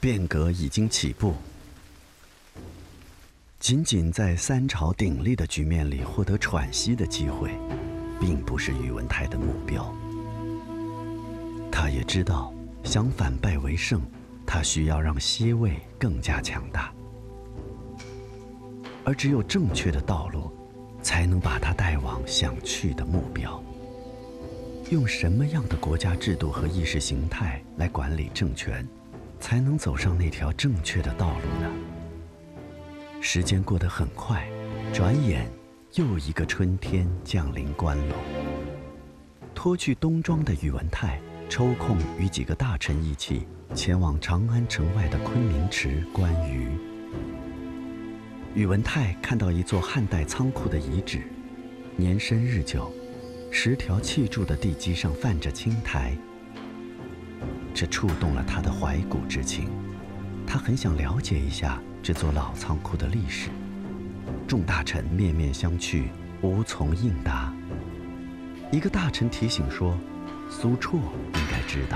变革已经起步。仅仅在三朝鼎立的局面里获得喘息的机会，并不是宇文泰的目标。他也知道，想反败为胜，他需要让西魏更加强大，而只有正确的道路，才能把他带往想去的目标。用什么样的国家制度和意识形态来管理政权，才能走上那条正确的道路呢？时间过得很快，转眼又一个春天降临关陇。脱去冬装的宇文泰抽空与几个大臣一起前往长安城外的昆明池观鱼。宇文泰看到一座汉代仓库的遗址，年深日久，10条砌筑的地基上泛着青苔。这触动了他的怀古之情，他很想了解一下这座老仓库的历史。众大臣面面相觑，无从应答。一个大臣提醒说，苏绰应该知道。